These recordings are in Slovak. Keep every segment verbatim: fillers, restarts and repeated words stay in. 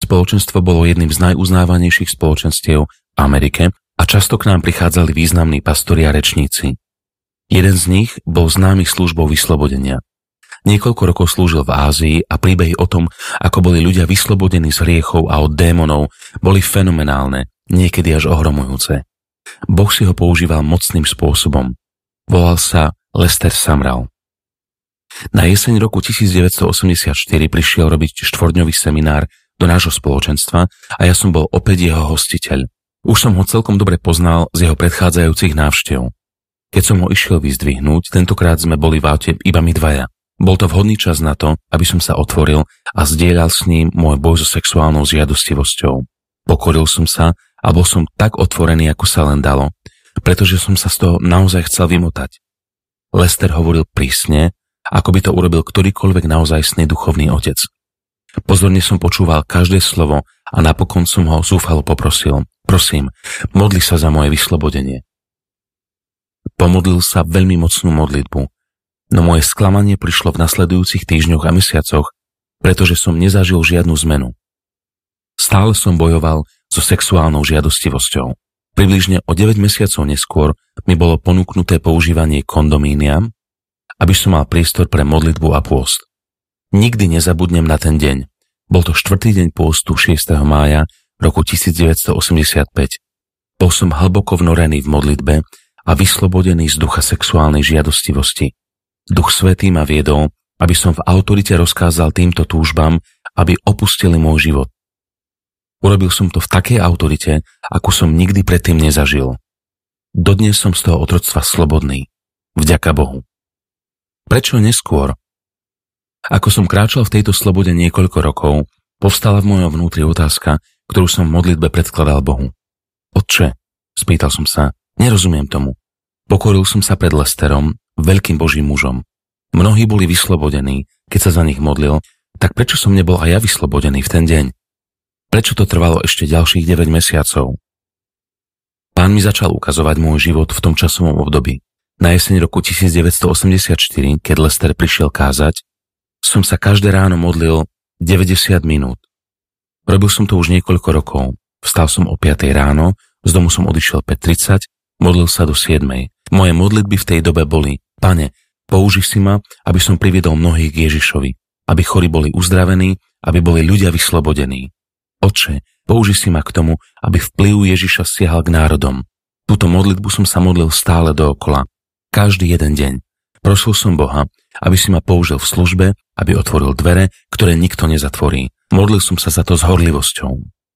spoločenstvo bolo jedným z najuznávanejších spoločenstiev v Amerike a často k nám prichádzali významní pastori a rečníci. Jeden z nich bol známy službou vyslobodenia. Niekoľko rokov slúžil v Ázii a príbehy o tom, ako boli ľudia vyslobodení z hriechov a od démonov, boli fenomenálne, niekedy až ohromujúce. Boh si ho používal mocným spôsobom. Volal sa Lester Sumrall. Na jeseň roku devätnásťstoosemdesiatštyri prišiel robiť štvordňový seminár do nášho spoločenstva a ja som bol opäť jeho hostiteľ. Už som ho celkom dobre poznal z jeho predchádzajúcich návštev. Keď som ho išiel vyzdvihnúť, tentokrát sme boli v aute iba my dvaja. Bol to vhodný čas na to, aby som sa otvoril a zdieľal s ním môj boj so sexuálnou žiadostivosťou. Pokoril som sa a bol som tak otvorený, ako sa len dalo, pretože som sa z toho naozaj chcel vymotať. Lester hovoril prísne, ako by to urobil ktorýkoľvek naozajstný duchovný otec. Pozorne som počúval každé slovo a napokon som ho zúfalo poprosil: prosím, modli sa za moje vyslobodenie. Pomodlil sa veľmi mocnú modlitbu, no moje sklamanie prišlo v nasledujúcich týždňoch a mesiacoch, pretože som nezažil žiadnu zmenu. Stále som bojoval so sexuálnou žiadostivosťou. Približne o deväť mesiacov neskôr mi bolo ponúknuté používanie kondomíniam, aby som mal priestor pre modlitbu a pôst. Nikdy nezabudnem na ten deň. Bol to štvrtý deň pôstu šiesteho mája roku devätnásťstoosemdesiatpäť. Bol som hlboko vnorený v modlitbe a vyslobodený z ducha sexuálnej žiadostivosti. Duch Svätý ma viedol, aby som v autorite rozkázal týmto túžbám, aby opustili môj život. Urobil som to v takej autorite, akú som nikdy predtým nezažil. Dodnes som z toho otroctva slobodný. Vďaka Bohu. Prečo neskôr? Ako som kráčal v tejto slobode niekoľko rokov, povstala v mojom vnútri otázka, ktorú som v modlitbe predkladal Bohu. Otče, spýtal som sa, nerozumiem tomu. Pokoril som sa pred Lesterom, veľkým Božím mužom. Mnohí boli vyslobodení, keď sa za nich modlil, tak prečo som nebol aj ja vyslobodený v ten deň? Prečo to trvalo ešte ďalších deväť mesiacov? Pán mi začal ukazovať môj život v tom časovom období. Na jeseň roku devätnásťstoosemdesiatštyri, keď Lester prišiel kázať, som sa každé ráno modlil deväťdesiat minút. Robil som to už niekoľko rokov. Vstal som o piatej ráno, z domu som odišiel päť tridsať, modlil sa do siedmej. Moje modlitby v tej dobe boli: Pane, použi si ma, aby som priviedol mnohých k Ježišovi, aby chorí boli uzdravení, aby boli ľudia vyslobodení. Otče, použi si ma k tomu, aby vplyv Ježiša siahal k národom. Túto modlitbu som sa modlil stále dookola. Každý jeden deň. Prosil som Boha, aby si ma použil v službe, aby otvoril dvere, ktoré nikto nezatvorí. Modlil som sa za to s horlivosťou.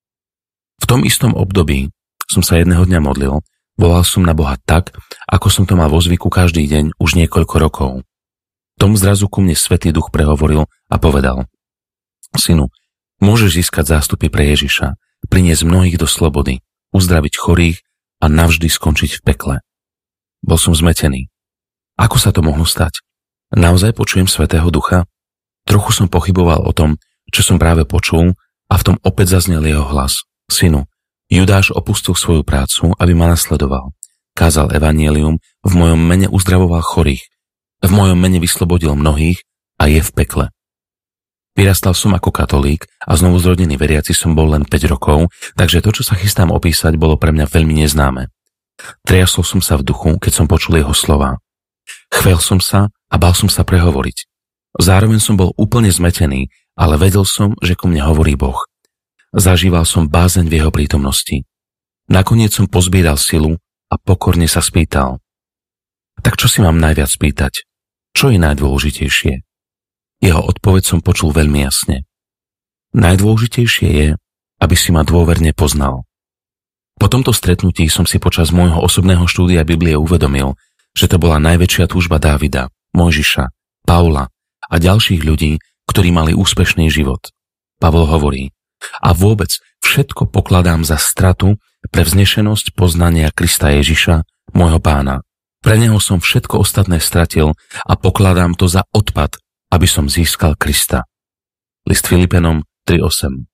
V tom istom období som sa jedného dňa modlil, volal som na Boha tak, ako som to mal vo zvyku každý deň už niekoľko rokov. Tom zrazu ku mne Svätý Duch prehovoril a povedal: Synu, môžeš získať zástupy pre Ježiša, priniesť mnohých do slobody, uzdraviť chorých a navždy skončiť v pekle. Bol som zmetený. Ako sa to mohlo stať? Naozaj počujem Svätého Ducha? Trochu som pochyboval o tom, čo som práve počul, a v tom opäť zaznel jeho hlas: Synu, Judáš opustil svoju prácu, aby ma nasledoval. Kázal evanjelium, v mojom mene uzdravoval chorých, v mojom mene vyslobodil mnohých a je v pekle. Vyrastal som ako katolík a znovu zrodený veriaci som bol len päť rokov, takže to, čo sa chystám opísať, bolo pre mňa veľmi neznáme. Triasol som sa v duchu, keď som počul jeho slová. Chvel som sa a bál som sa prehovoriť. Zároveň som bol úplne zmetený, ale vedel som, že ku mne hovorí Boh. Zažíval som bázeň v jeho prítomnosti. Nakoniec som pozbieral silu a pokorne sa spýtal: Tak čo si mám najviac spýtať? Čo je najdôležitejšie? Jeho odpoveď som počul veľmi jasne. Najdôležitejšie je, aby si ma dôverne poznal. Po tomto stretnutí som si počas môjho osobného štúdia Biblie uvedomil, že to bola najväčšia túžba Dávida, Mojžiša, Pavla a ďalších ľudí, ktorí mali úspešný život. Pavol hovorí: A vôbec všetko pokladám za stratu pre vznešenosť poznania Krista Ježiša, môjho Pána. Pre neho som všetko ostatné stratil a pokladám to za odpad, aby som získal Krista. List Filipenom tri osem.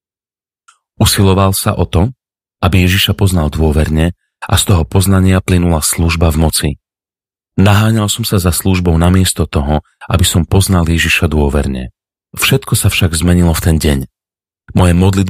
Usiloval sa o to, aby Ježiša poznal dôverne, a z toho poznania plynula služba v moci. Naháňal som sa za službou namiesto toho, aby som poznal Ježiša dôverne. Všetko sa však zmenilo v ten deň. Moje modlitby